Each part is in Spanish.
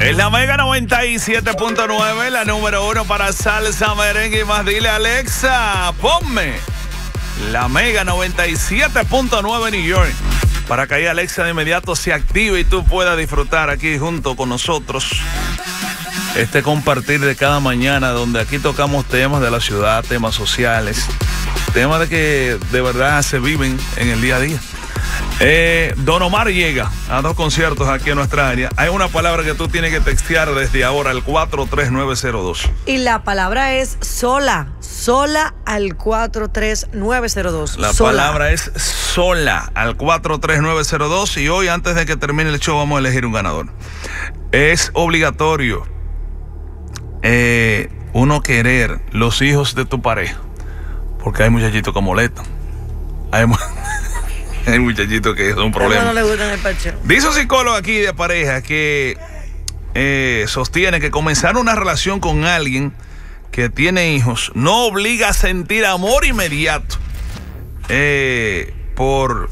Es la Mega 97.9, la número 1 para salsa, merengue y más. Dile, Alexa, ponme la Mega 97.9 New York, para que ahí Alexa de inmediato se active y tú puedas disfrutar aquí junto con nosotros este compartir de cada mañana, donde aquí tocamos temas de la ciudad, temas sociales, temas de que de verdad se viven en el día a día. Don Omar llega a 2 conciertos aquí en nuestra área. Hay una palabra que tú tienes que textear desde ahora al 43902. Y la palabra es sola. Sola al 43902. La palabra es sola al 43902. Y hoy, antes de que termine el show, vamos a elegir un ganador. Es obligatorio uno querer los hijos de tu pareja, porque hay muchachitos que molestan. Hay muchachitos que es un problema. No le gustan el pacho. Dice un psicólogo aquí de pareja que sostiene que comenzar una relación con alguien que tiene hijos no obliga a sentir amor inmediato por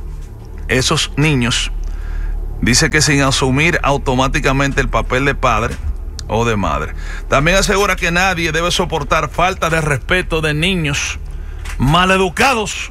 esos niños. Dice que sin asumir automáticamente el papel de padre o de madre. También asegura que nadie debe soportar falta de respeto de niños maleducados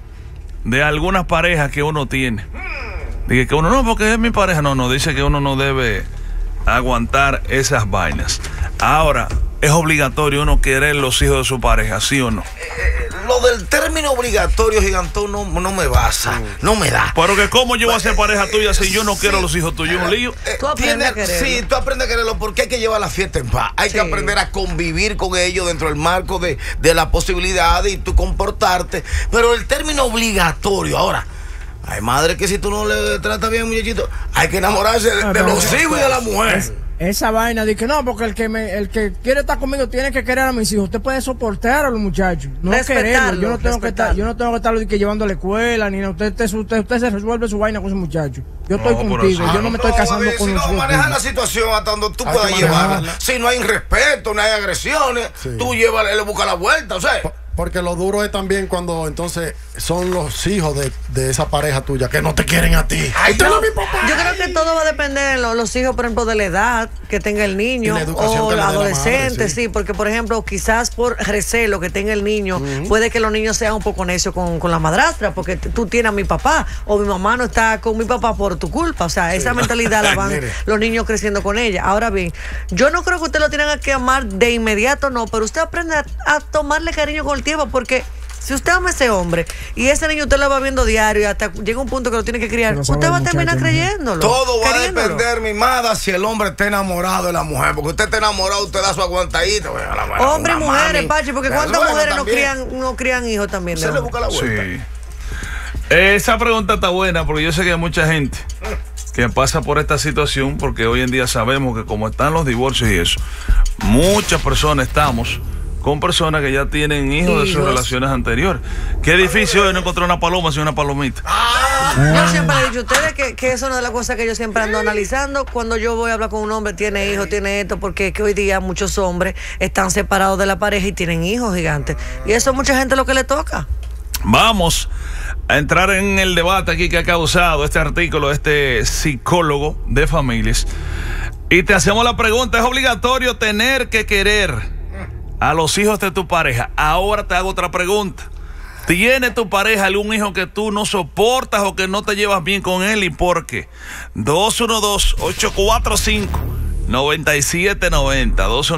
de algunas parejas que uno tiene. Dice que uno no, porque es mi pareja. No, dice que uno no debe aguantar esas vainas. Ahora, ¿es obligatorio uno querer los hijos de su pareja, sí o no? Lo del término obligatorio, Gigantón, no me basa, no me da. Pero que cómo yo voy a ser pareja tuya si yo no quiero los hijos tuyos, un lío. Tú aprendes a quererlo. Sí, tú aprendes a quererlo, porque hay que llevar la fiesta en paz. Hay que aprender a convivir con ellos dentro del marco de la posibilidad y tú comportarte. Pero el término obligatorio, ahora, hay madres que si tú no le tratas bien, muchachito, hay que enamorarse de los hijos y de la mujer. Esa vaina de que no, porque el que quiere estar conmigo tiene que querer a mis hijos. Usted puede soportar a los muchachos, no quererlo. Yo no tengo que estarlo llevando a la escuela, ni nada. Usted se resuelve su vaina con ese muchacho. Yo estoy contigo, yo no me estoy casando con los hijos. Maneja la situación hasta donde tú puedas llevarla. Si no hay respeto, no hay agresiones, tú le buscas la vuelta, o sea. Porque lo duro es también cuando entonces son los hijos de esa pareja tuya que no te quieren a ti. Ay, no. Yo creo que todo va a depender de los hijos, por ejemplo, de la edad que tenga el niño o el adolescente, sí, porque por ejemplo, quizás por recelo que tenga el niño, puede que los niños sean un poco necios con la madrastra, porque tú tienes a mi papá o mi mamá no está con mi papá por tu culpa, o sea, esa mentalidad la van los niños creciendo con ella. Ahora bien, yo no creo que usted lo tenga que amar de inmediato, no, pero usted aprende a tomarle cariño con el tiempo, porque si usted ama a ese hombre y ese niño usted lo va viendo diario y hasta llega un punto que lo tiene que criar, usted va a terminar creyéndolo. Todo va a depender, mi madre, si el hombre está enamorado de la mujer, porque usted está enamorado, usted da su aguantadita. Hombres y mujeres, Pachi, porque cuántas mujeres no crían hijos también. Se le busca la vuelta. Sí. Esa pregunta está buena, porque yo sé que hay mucha gente que pasa por esta situación, porque hoy en día sabemos que como están los divorcios y eso, muchas personas estamos con personas que ya tienen hijos de sus relaciones anteriores. Qué difícil es no encontrar una paloma sin una palomita. Yo siempre le he dicho a ustedes que eso es una de las cosas que yo siempre ando analizando. Cuando yo voy a hablar con un hombre, tiene hijos, tiene esto, porque es que hoy día muchos hombres están separados de la pareja y tienen hijos gigantes. Y eso a mucha gente es lo que le toca. Vamos a entrar en el debate aquí que ha causado este artículo de este psicólogo de familias. Y te hacemos la pregunta, ¿es obligatorio tener que querer a los hijos de tu pareja? Ahora te hago otra pregunta. ¿Tiene tu pareja algún hijo que tú no soportas o que no te llevas bien con él, y por qué? 212-845-9790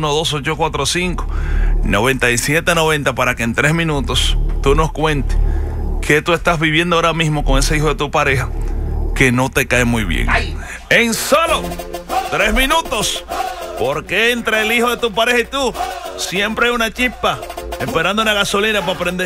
212-845-9790 para que en 3 minutos tú nos cuentes qué tú estás viviendo ahora mismo con ese hijo de tu pareja que no te cae muy bien. En solo 3 minutos, porque entre el hijo de tu pareja y tú siempre hay una chispa esperando una gasolina para prender.